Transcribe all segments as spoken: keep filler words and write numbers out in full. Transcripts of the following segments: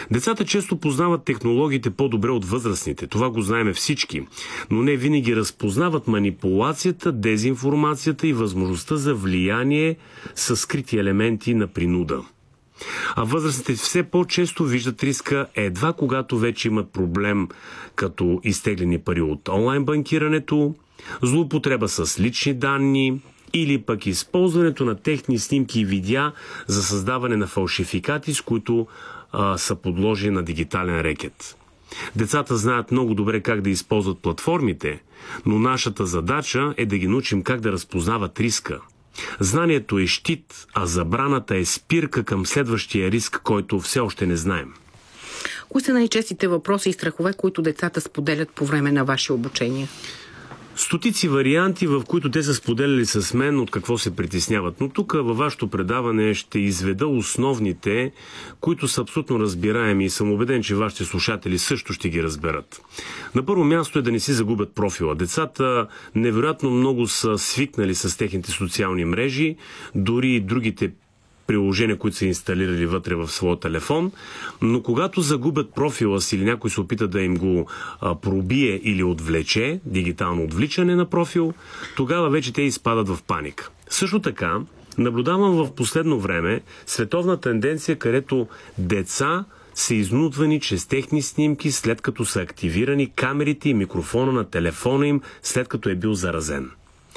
Децата често познават технологиите по-добре от възрастните. Това го знаеме всички. Но не винаги разпознават манипулацията, дезинформацията и възможността за влияние със скрити елементи на принуда. А възрастните все по-често виждат риска едва когато вече имат проблем, като изтеглени пари от онлайн банкирането, злоупотреба с лични данни или пък използването на техни снимки и видеа за създаване на фалшификати, с които а, са подложени на дигитален рекет. Децата знаят много добре как да използват платформите, но нашата задача е да ги научим как да разпознават риска. Знанието е щит, а забраната е спирка към следващия риск, който все още не знаем. Кои са най-честите въпроси и страхове, които децата споделят по време на ваше обучение? Стотици варианти, в които те са споделяли с мен от какво се притесняват. Но тук във вашето предаване ще изведа основните, които са абсолютно разбираеми и съм убеден, че вашите слушатели също ще ги разберат. На първо място е да не си загубят профила. Децата невероятно много са свикнали с техните социални мрежи, дори и другите приложения, които са инсталирали вътре в своя телефон, но когато загубят профила си или някой се опита да им го а, пробие или отвлече, дигитално отвличане на профил, тогава вече те изпадат в паника. Също така, наблюдавам в последно време световна тенденция, където деца са изнудвани чрез техни снимки, след като са активирани камерите и микрофона на телефона им, след като е бил заразен.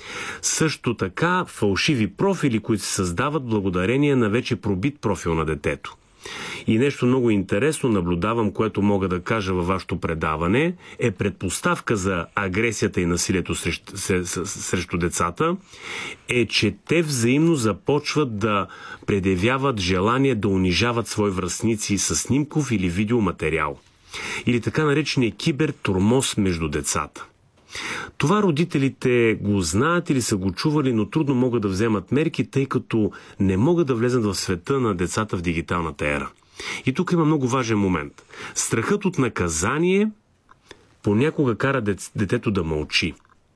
Също така фалшиви профили, които се създават благодарение на вече пробит профил на детето. И нещо много интересно наблюдавам, което мога да кажа във вашето предаване, е предпоставка за агресията и насилието срещу, срещу децата, е, че те взаимно започват да предявяват желание да унижават свои връстници с снимков или видеоматериал. Или така наречения кибертурмоз между децата. Това родителите го знаят или са го чували, но трудно могат да вземат мерки, тъй като не могат да влезат в света на децата в дигиталната ера. И тук има много важен момент. Страхът от наказание понякога кара детето да мълчи.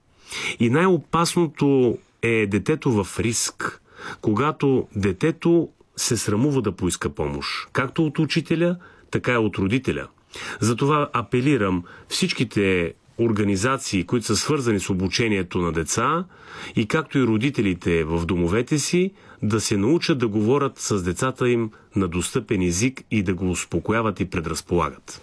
И най-опасното е детето в риск, когато детето се срамува да поиска помощ, както от учителя, така и от родителя. Затова апелирам всичките организации, които са свързани с обучението на деца и както и родителите в домовете си, да се научат да говорят с децата им на достъпен език и да го успокояват и предразполагат.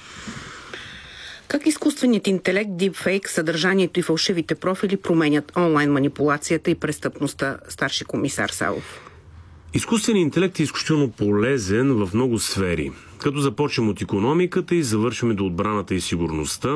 Как изкуственият интелект, дипфейк, съдържанието и фалшивите профили променят онлайн манипулацията и престъпността, старши комисар Савов? Изкуственият интелект е изключително полезен в много сфери. Като започнем от икономиката и завършим до отбраната и сигурността,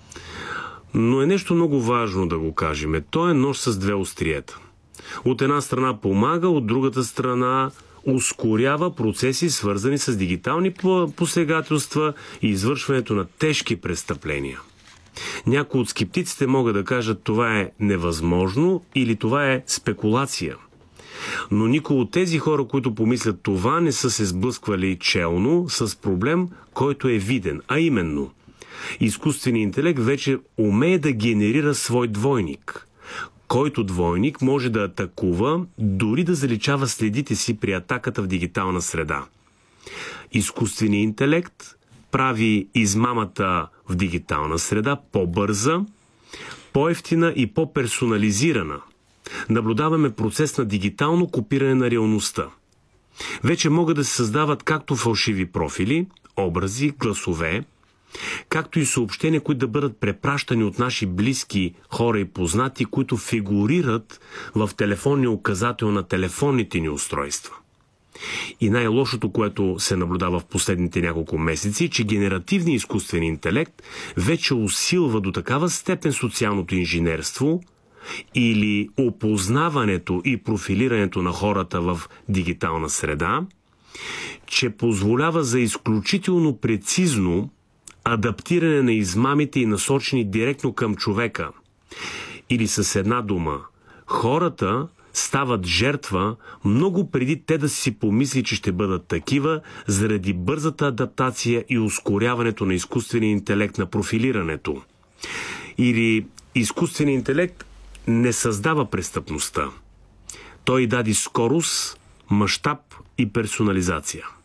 но е нещо много важно да го кажем. Той е нож с две остриета. От една страна помага, от другата страна ускорява процеси, свързани с дигитални посегателства и извършването на тежки престъпления. Някои от скептиците могат да кажат, това е невъзможно или това е спекулация. Но никой от тези хора, които помислят това, не са се сблъсквали челно с проблем, който е виден, а именно изкуственият интелект вече умее да генерира свой двойник, който двойник може да атакува, дори да заличава следите си при атаката в дигитална среда. Изкуственият интелект прави измамата в дигитална среда по-бърза, по-евтина и по-персонализирана. Наблюдаваме процес на дигитално копиране на реалността. Вече могат да се създават както фалшиви профили, образи, гласове, както и съобщения, които да бъдат препращани от наши близки хора и познати, които фигурират в телефонния указател на телефонните ни устройства. И най-лошото, което се наблюдава в последните няколко месеци, че генеративният изкуствен интелект вече усилва до такава степен социалното инженерство или опознаването и профилирането на хората в дигитална среда, че позволява за изключително прецизно адаптиране на измамите и насочени директно към човека. Или с една дума, хората стават жертва много преди те да си помисли, че ще бъдат такива, заради бързата адаптация и ускоряването на изкуствения интелект на профилирането. Или изкуственият интелект не създава престъпността. Той даде скорост, мащаб и персонализация.